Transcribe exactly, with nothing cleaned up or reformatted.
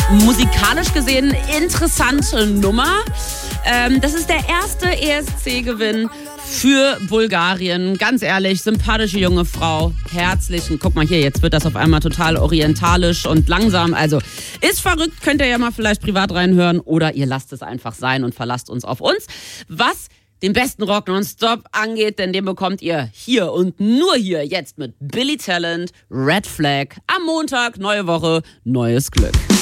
musikalisch gesehen interessante Nummer. Ähm, das ist der erste E S C-Gewinn für Bulgarien. Ganz ehrlich, sympathische junge Frau. Herzlichen. Guck mal hier, jetzt wird das auf einmal total orientalisch und langsam. Also ist verrückt, könnt ihr ja mal vielleicht privat reinhören oder ihr lasst es einfach sein und verlasst uns auf uns. Was den besten Rock nonstop angeht, denn den bekommt ihr hier und nur hier jetzt mit Billy Talent, Red Flag. Am Montag, neue Woche, neues Glück.